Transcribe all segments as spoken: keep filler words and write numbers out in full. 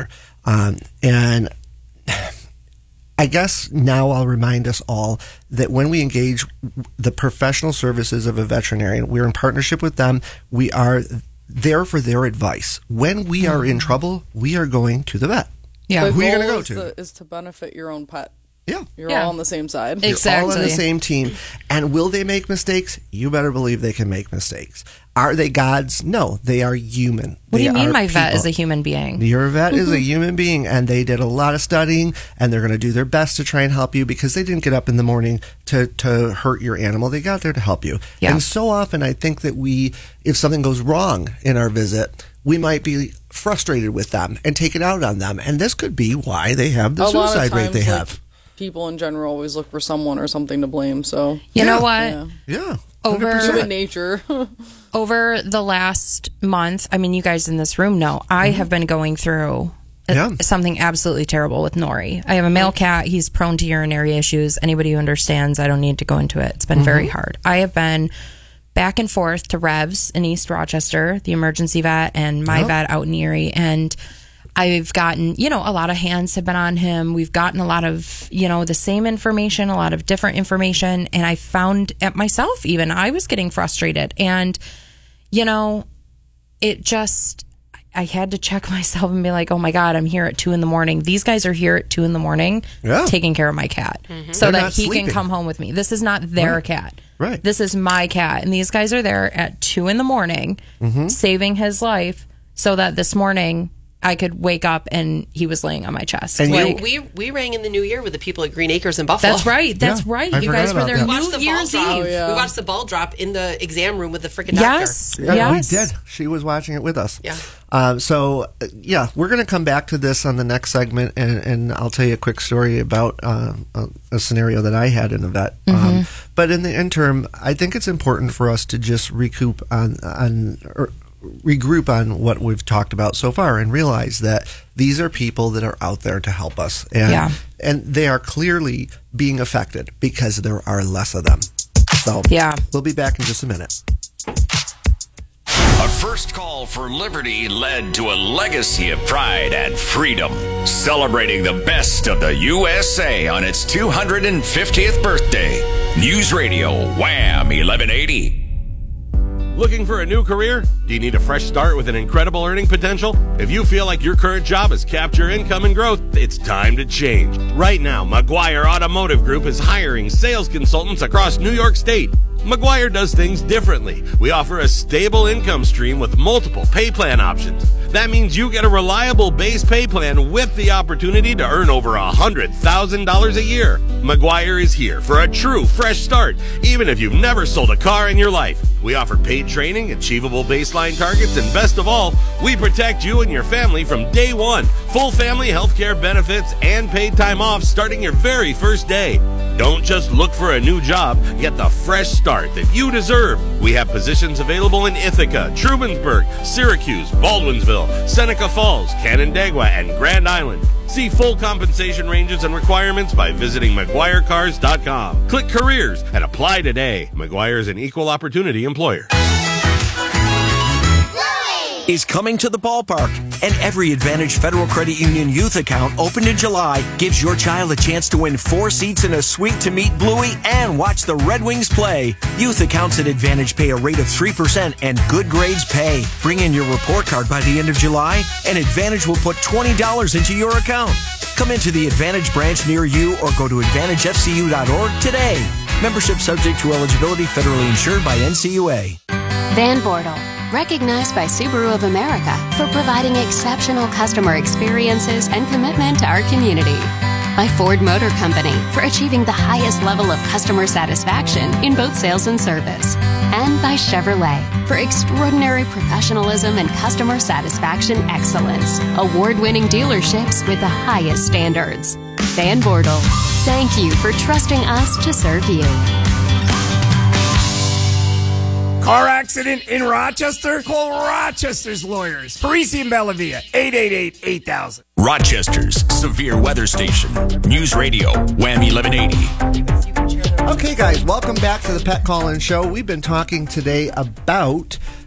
other. Um, and I guess now I'll remind us all that when we engage the professional services of a veterinarian, we're in partnership with them. We are there for their advice. When we are in trouble, we are going to the vet. Yeah. Who are you going to go is to? The, is to benefit your own pet. Yeah. You're Yeah. all on the same side. Exactly. You're all on the same team. And will they make mistakes? You better believe they can make mistakes. Are they gods? No, they are human. What do They you mean are my vet people. is a human being? Your vet is a human being, and they did a lot of studying, and they're going to do their best to try and help you because they didn't get up in the morning to, to hurt your animal. They got there to help you. Yeah. And so often I think that we, if something goes wrong in our visit, we might be frustrated with them and take it out on them. And this could be why they have the A lot of suicide rate times, they like, have. people in general always look for someone or something to blame. So You Yeah. know what? yeah. Yeah. Over- one hundred percent. Human nature. Over the last month, I mean, you guys in this room know, I have been going through a- Yeah. something absolutely terrible with Nori. I have a male cat. He's prone to urinary issues. Anybody who understands, I don't need to go into it. It's been very hard. I have been back and forth to Revs in East Rochester, the emergency vet, and my Yep. vet out in Erie. And I've gotten, you know, a lot of hands have been on him. We've gotten a lot of, you know, the same information, a lot of different information. And I found at myself, even, I was getting frustrated. And, you know, it just, I had to check myself and be like, oh my God, I'm here at two in the morning. These guys are here at two in the morning Yeah. taking care of my cat so They're that not he sleeping. can come home with me. This is not their Right. cat. Right. This is my cat. And these guys are there at two in the morning Mm-hmm. saving his life so that this morning I could wake up and he was laying on my chest. And you- like, We we rang in the new year with the people at Green Acres in Buffalo. that's right. That's Yeah, right. I You forgot guys were about there that. We watched New the ball Year's drop. Eve. Oh, yeah. We watched the ball drop in the exam room with the freaking Yes. doctor. Yeah, yes. we did. She was watching it with us. Yeah. Um, so, uh, yeah, we're going to come back to this on the next segment, and, and I'll tell you a quick story about uh, a, a scenario that I had in a vet. Um, but in the interim, I think it's important for us to just recoup on on or regroup on what we've talked about so far and realize that these are people that are out there to help us, and Yeah. and they are clearly being affected because there are less of them. So, Yeah. we'll be back in just a minute. A first call for liberty led to a legacy of pride and freedom, celebrating the best of the U S A on its two hundred fiftieth birthday. News Radio Wham eleven eighty. Looking for a new career? Do you need a fresh start with an incredible earning potential? If you feel like your current job has capped your income and growth, it's time to change. Right now, McGuire Automotive Group is hiring sales consultants across New York State. McGuire does things differently. We offer a stable income stream with multiple pay plan options. That means you get a reliable base pay plan with the opportunity to earn over one hundred thousand dollars a year. McGuire is here for a true fresh start, even if you've never sold a car in your life. We offer paid training, achievable baseline targets, and best of all, we protect you and your family from day one. Full family health care benefits and paid time off starting your very first day. Don't just look for a new job, get the fresh start that you deserve. We have positions available in Ithaca, Trumansburg, Syracuse, Baldwinsville, Seneca Falls, Canandaigua, and Grand Island. See full compensation ranges and requirements by visiting McGuire Cars dot com. Click Careers and apply today. McGuire is an equal opportunity employer. Is coming to the ballpark, and every Advantage Federal Credit Union youth account opened in July gives your child a chance to win four seats in a suite to meet Bluey and watch the Red Wings play. Youth accounts at Advantage pay a rate of three percent and good grades pay. Bring in your report card by the end of July, and Advantage will put twenty dollars into your account. Come into the Advantage branch near you or go to advantage f c u dot org today. Membership subject to eligibility, federally insured by N C U A. Van Bortle, recognized by Subaru of America for providing exceptional customer experiences and commitment to our community. By Ford Motor Company for achieving the highest level of customer satisfaction in both sales and service. And by Chevrolet for extraordinary professionalism and customer satisfaction excellence. Award-winning dealerships with the highest standards. Van Bortle, thank you for trusting us to serve you. Car accident in Rochester? Call Rochester's lawyers. Parisi and Bellavia, eight eight eight, eight thousand. Rochester's severe weather station. News Radio Wham eleven eighty. Okay, guys, welcome back to the Pet Call-In Show. We've been talking today about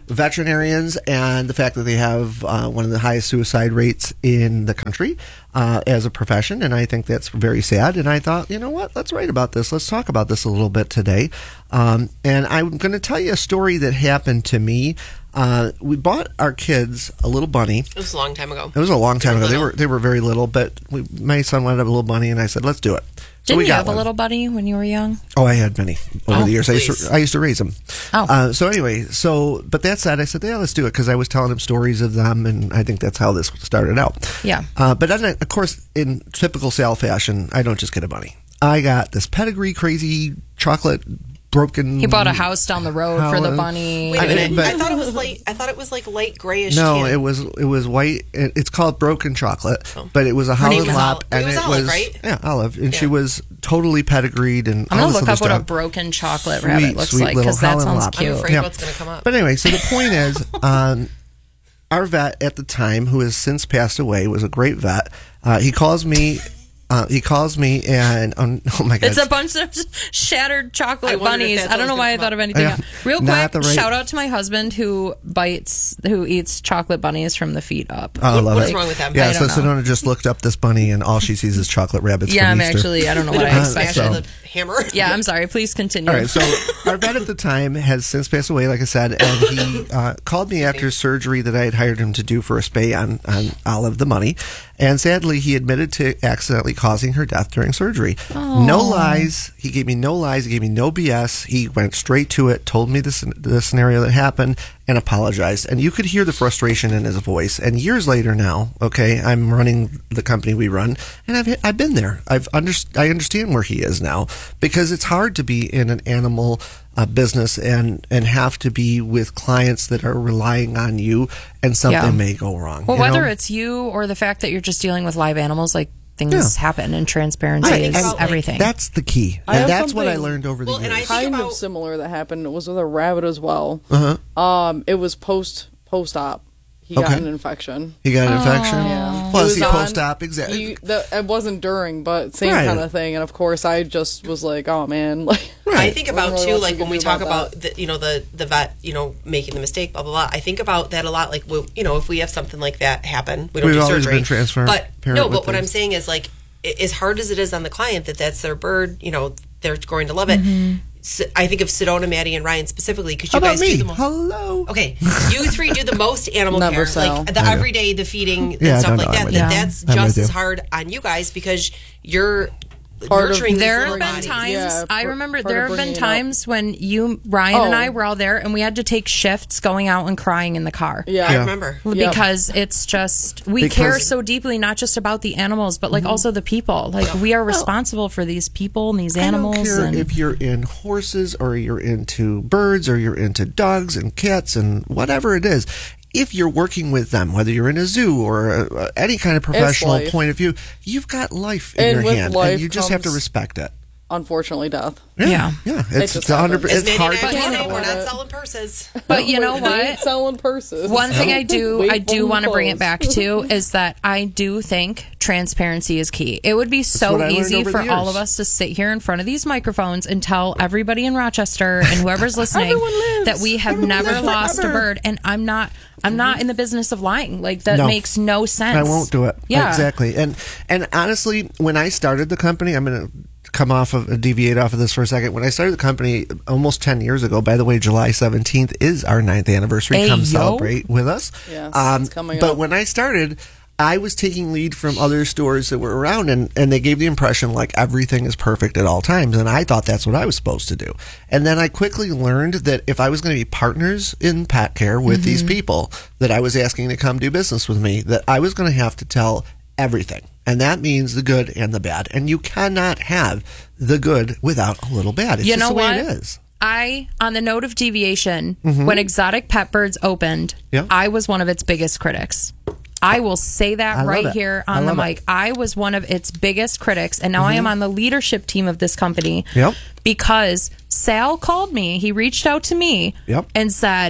veterinarians and the fact that they have uh, one of the highest suicide rates in the country uh, as a profession. And I think that's very sad. And I thought, you know what? Let's write about this. Let's talk about this a little bit today. Um, and I'm going to tell you a story that happened to me. Uh, we bought our kids a little bunny. It was a long time ago. It was a long time They ago. were They were little. they were very little, but we, my son wanted a little bunny, and I said, "Let's do it." So Didn't we you got have one. a little buddy when you were young? Oh, I had many over Oh, the years. I used, please. to, I used to raise them. Oh. Uh, so anyway, so but that said, I said, "Yeah, let's do it," because I was telling him stories of them, and I think that's how this started out. Yeah. Uh, but then, of course, in typical Sal fashion, I don't just get a bunny. I got this pedigree, crazy chocolate. Broken. He bought a house down the road for the How- bunny. Wait a I minute. didn't, but- I thought it was light. I thought it was like light grayish. No, tan. it was it was white. It, it's called broken chocolate, but it was a Her name Holland was lap, Ol- and it was it Olive, was right? yeah, Olive, and she Yeah. was totally pedigreed and I'm all gonna this look other up what a stuff. broken chocolate Sweet, rabbit looks sweet like, little because that Holland sounds lap. I'm cute. afraid Yeah. what's going to come up. But anyway, so the point is, um, our vet at the time, who has since passed away, was a great vet. Uh, he calls me. Uh, he calls me and um, oh my god, It's a bunch of shattered I chocolate wondered if bunnies. that's I don't what know was why I gonna thought come of anything Yeah. else. Real Not quick, the right- shout out to my husband who bites, who eats chocolate bunnies from the feet up. Oh, I love What's it. wrong with them? Yeah, I so don't know. Sedona just looked up this bunny, and all she sees is chocolate rabbits. Yeah, from I'm Easter. actually, I don't know what Did I it smash expected. with a hammer? Yeah, I'm sorry. Please continue. All right, so our vet at the time has since passed away, like I said, and he uh, called me after surgery that I had hired him to do for a spay on, on Olive the bunny, and sadly he admitted to accidentally causing her death during surgery. No lies. He gave me no lies. He gave me no B S. He went straight to it, told me the, the scenario that happened, and apologized. And you could hear the frustration in his voice. And years later now, okay, I'm running the company we run, and I've I've been there. I've under, I understand where he is now, because it's hard to be in an animal uh, business and and have to be with clients that are relying on you, and something Yeah. may go wrong. Well, you whether know? it's you or the fact that you're just dealing with live animals, like things Yeah. happen, and transparency I- is I- like, everything. That's the key, I and have that's what I something- learned over the Well, and I years. think Kind about- of similar that happened. It was with a rabbit as well. Uh-huh. Um, it was post post op. He got Okay. an infection. He got an infection. Yeah. Well, He is he was on- post-op? Exactly. he- the- It wasn't during, but same Right. kind of thing. And of course, I just was like, "Oh man!" Like, I think about Really too, what like you when can we do talk about about, the, you know, the the vet, you know, making the mistake, blah blah blah. I think about that a lot. Like, well, you know, if we have something like that happen, we don't We've do always surgery. been transparent But parent no, with but what I'm things. saying is, like, i- as hard as it is on the client that that's their bird, you know, they're going to love it. S I think of Sedona, Maddie, and Ryan specifically because How you about guys me? do the most. Hello. Okay, you three do the most animal Never care, sell. like the I know. everyday, the feeding Yeah, I and stuff don't like know. that. I'm with That you. that's I'm just with as you. hard on you guys because you're Part of- nurturing these There little have been bodies. times, Yeah, I part- remember part there of have been bringing it up. times when you, Ryan and Oh. I were all there, and we had to take shifts going out and crying in the car. yeah, I Yeah. remember. Yep. Because it's just, we Because- care so deeply, not just about the animals, but like also the people. Like, we are responsible for these people and these animals. I don't care and if you're in horses or you're into birds or you're into dogs and cats and whatever it is. If you're working with them, whether you're in a zoo or uh, any kind of professional life. point of view, you've got life in And your with hand, life and you just have to comes- respect it. unfortunately, death. Yeah. yeah. It It's just one hundred. happens. As It's Mandy hard. and I to always to say, we're handle not it. selling purses. But you know Wait, they ain't what? selling purses. One thing I do, Wait I for do them want to bring it close. back to is that I do think transparency is key. It would be what so I learned easy over for the all years. of us to sit here in front of these microphones and tell everybody in Rochester and whoever's listening Everyone lives. that we have Everyone never lives lost a forever. bird. And I'm not, I'm not in the business of lying. Like, that No. makes no sense. I won't do it. Yeah, exactly. And and honestly, when I started the company, I'm going to come off of deviate off of this for a second. When I started the company almost ten years ago, by the way, July seventeenth is our ninth anniversary. Hey, Come yo. celebrate with us. Yes, um, it's coming but up. when I started, I was taking lead from other stores that were around, and, and they gave the impression like everything is perfect at all times. And I thought that's what I was supposed to do. And then I quickly learned that if I was going to be partners in pet care with these people that I was asking to come do business with me, that I was going to have to tell everything. And that means the good and the bad. And you cannot have the good without a little bad. It's You just know the way what? it is. I, on the note of deviation, when Exotic Pet Birds opened, Yeah. I was one of its biggest critics. I will say that I love right it. here I on the love it. mic. I was one of its biggest critics, and now I am on the leadership team of this company Yep. because Sal called me. He reached out to me Yep. and said,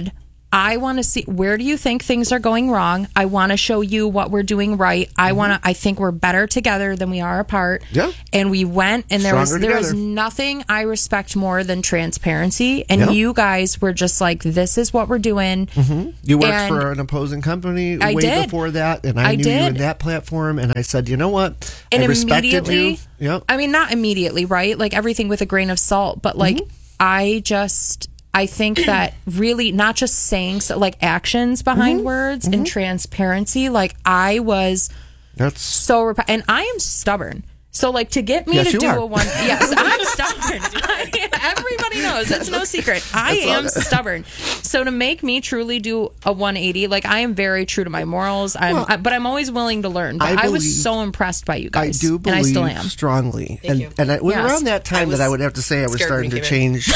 I want to see, where do you think things are going wrong? I want to show you what we're doing right. I mm-hmm. want to, I think we're better together than we are apart. Yeah. And we went, and there Stronger was there together. was nothing I respect more than transparency. And Yep. you guys were just like, this is what we're doing. Mm-hmm. You worked And for an opposing company I way did. before that, and I, I knew did. you in that platform, and I said, you know what? And I respected immediately, you. Yep. I mean, not immediately, right? Like everything with a grain of salt, but like Mm-hmm. I just, I think that really not just saying so, like actions behind Mm-hmm. words and transparency. Like I was That's so, rep- and I am stubborn. So like to get me Yes, to you do are. a one, yes, I'm stubborn. I, everybody knows it's no secret. I That's all am that- stubborn. So to make me truly do a one eighty, like I am very true to my morals. I'm, Well, I, but I'm always willing to learn. But I I, was believe- so impressed by you I guys, do believe and I still am. strongly, and you. and it was Yes. around that time I was that I would have to say I was scared starting when to you came change.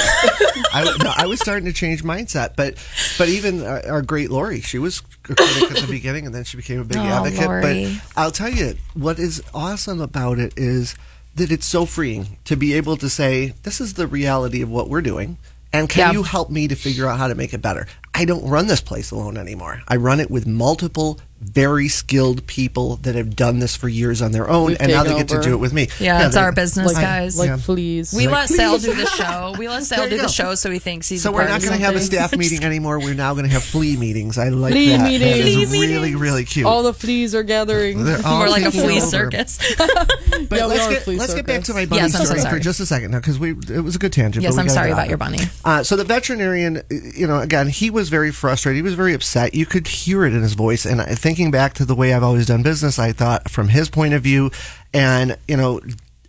I, no, I was starting to change mindset, but but even our, our great Lori, she was a critic at the beginning, and then she became a big Oh, advocate. Lori. But I'll tell you, what is awesome about it is that it's so freeing to be able to say, this is the reality of what we're doing, and can Yeah. you help me to figure out how to make it better? I don't run this place alone anymore. I run it with multiple very skilled people that have done this for years on their own, We've and now they taken get to over. do it with me. Yeah, it's they- our business, Like, guys. like Yeah. fleas. we Like, let Sal please. do the show. We let Sal There do you the go. show, so he thinks he's. So a we're part not of going to have a something. staff meeting anymore. We're now going to have flea meetings. I like Flea that. meetings. That is Flea really, really cute. All the fleas are gathering. They're all More like a taking flea over. circus. But Yeah, we let's are a get flea let's get back circus. to my bunny Yes, I'm so story for sorry. just a second now, because we it was a good tangent. Yes, but we I'm gotta sorry get about off your it. bunny. Uh, so the veterinarian, you know, again, he was very frustrated. He was very upset. You could hear it in his voice. And I- thinking back to the way I've always done business, I thought from his point of view, and you know,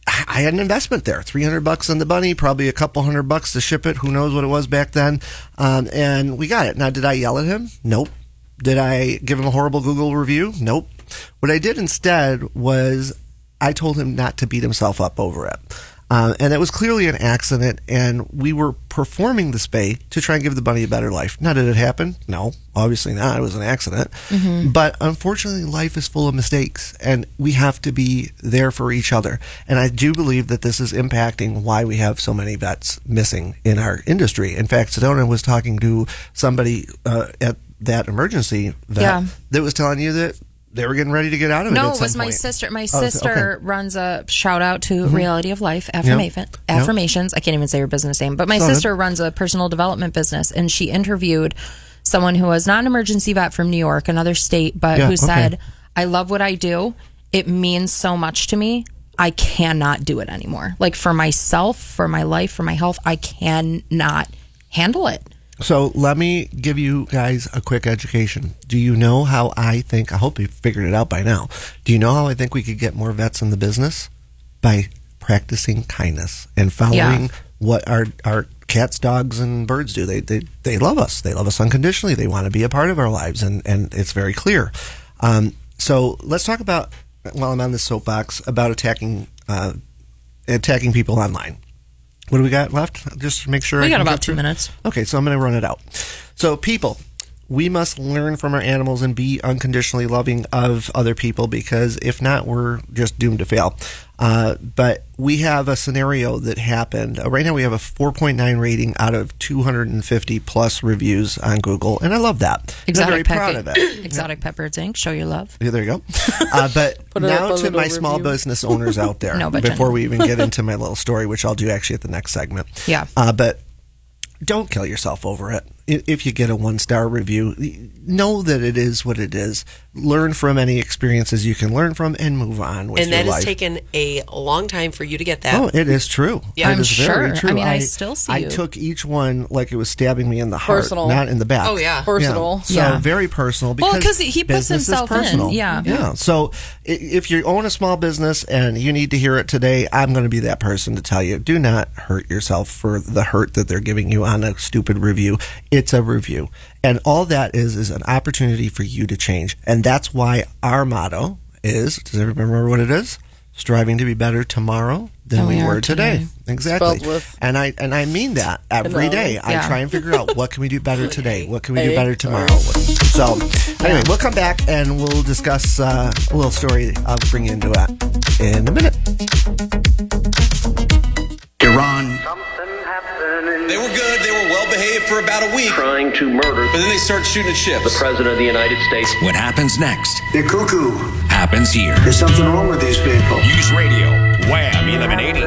I had an investment there, three hundred bucks on the bunny, probably a couple hundred bucks to ship it. Who knows what it was back then? Um, and we got it. Now, did I yell at him? Nope. Did I give him a horrible Google review? Nope. What I did instead was I told him not to beat himself up over it. Um, and it was clearly an accident, and we were performing the spay to try and give the bunny a better life. Now, did it happen? No, obviously not. It was an accident. Mm-hmm. But unfortunately, life is full of mistakes, and we have to be there for each other. And I do believe that this is impacting why we have so many vets missing in our industry. In fact, Sedona was talking to somebody uh, at that emergency vet Yeah. that was telling you that they were getting ready to get out of it. No, at it was some my point. sister. My Oh, so- sister okay. runs a shout out to Reality of Life affirmation, Yep. affirmations. I can't even say her business name, but my It's all good. sister runs a personal development business, and she interviewed someone who was not an emergency vet from New York, another state, but Yeah, who okay. said, "I love what I do. It means so much to me. I cannot do it anymore. Like for myself, for my life, for my health, I cannot handle it." So let me give you guys a quick education. Do you know how I think, I hope you've figured it out by now. Do you know how I think we could get more vets in the business? By practicing kindness and following Yeah. what our, our cats, dogs, and birds do. They, they, they love us. They love us unconditionally. They want to be a part of our lives, and, and it's very clear. Um, so let's talk about, while I'm on this soapbox, about attacking, uh, attacking people online. What do we got left? Just to make sure We I got can about get two through. minutes. Okay, so I'm going to run it out. So, people, we must learn from our animals and be unconditionally loving of other people, because if not, we're just doomed to fail. Uh, but we have a scenario that happened. Uh, right now, we have a four point nine rating out of two hundred fifty plus reviews on Google, and I love that. Exotic I'm very Pet, proud of it. Exotic Pet Birds Incorporated. Show your love. Yeah, there you go. Uh, but Put it now up a to little my small review. business owners out there, No, but before Jen- we even get into my little story, which I'll do actually at the next segment. Yeah. Uh, but don't kill yourself over it. I- If you get a one-star review, know that it is what it is. Learn from any experiences you can learn from and move on with And your that has life. taken a long time for you to get that. Oh, it is true. Yeah. It I'm is very sure. true. I mean, I still see I you. took each one like it was stabbing me in the heart, Personal. not in the back. Oh, yeah. Personal. Yeah. So Yeah. very personal. Because Well, 'cause he puts business is himself in. personal. Yeah. Yeah. So i- if you own a small business and you need to hear it today, I'm going to be that person to tell you, do not hurt yourself for the hurt that they're giving you on a stupid review. It's a review. And all that is is an opportunity for you to change. And that's why our motto is, does everybody remember what it is? Striving to be better tomorrow than Than we, we are were today. today. Exactly. Spelled with- And I and I mean that every Hello. day. I Yeah. try and figure out what can we do better today? What can we do Hey. better tomorrow? So anyway, we'll come back and we'll discuss uh, a little story. I'll bring you into it in a minute. Iran. Something happened They were good. They were well behaved for about a week. Trying to murder. But then they start shooting at ships. The President of the United States. What happens next They're cuckoo. happens here. There's something wrong with these people. Use Radio. Wham eleven eighty.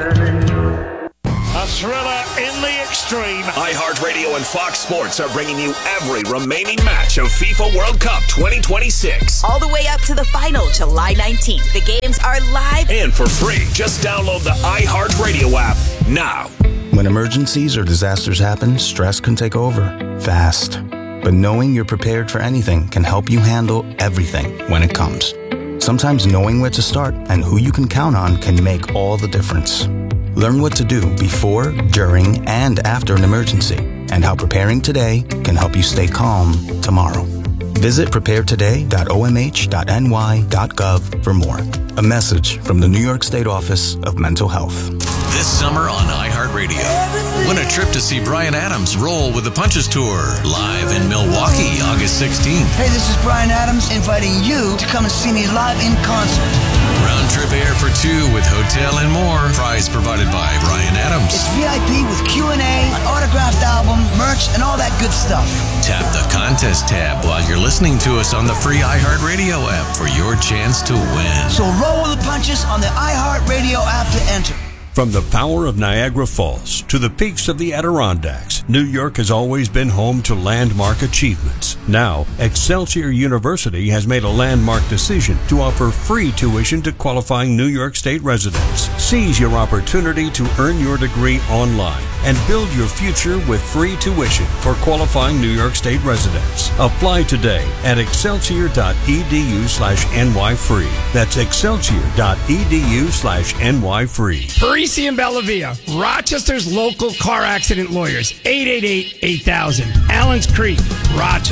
A thriller in the extreme. iHeartRadio and Fox Sports are bringing you every remaining match of FIFA World Cup twenty twenty-six. All the way up to the final, July nineteenth. The games are live and for free. Just download the iHeartRadio app now. When emergencies or disasters happen, stress can take over fast. But knowing you're prepared for anything can help you handle everything when it comes. Sometimes knowing where to start and who you can count on can make all the difference. Learn what to do before, during, and after an emergency, and how preparing today can help you stay calm tomorrow. Visit prepare today dot o m h dot n y dot gov for more. A message from the New York State Office of Mental Health. This summer on iHeartRadio, win a trip to see Bryan Adams roll with the Punches Tour, live in Milwaukee, August sixteenth. Hey, this is Bryan Adams inviting you to come and see me live in concert. Round trip air for two with hotel and more. Prize provided by Bryan Adams. It's V I P with Q and A, an autographed album, merch, and all that good stuff. Tap the contest tab while you're listening to us on the free iHeartRadio app for your chance to win. So roll with the punches on the iHeartRadio app to enter. From the power of Niagara Falls to the peaks of the Adirondacks, New York has always been home to landmark achievements. Now, Excelsior University has made a landmark decision to offer free tuition to qualifying New York State residents. Seize your opportunity to earn your degree online and build your future with free tuition for qualifying New York State residents. Apply today at excelsior.edu slash ny free. That's excelsior.edu slash ny free. Parisi and Bellavia, Rochester's local car accident lawyers. eight eight eight, eight thousand. Allen's Creek, Rochester.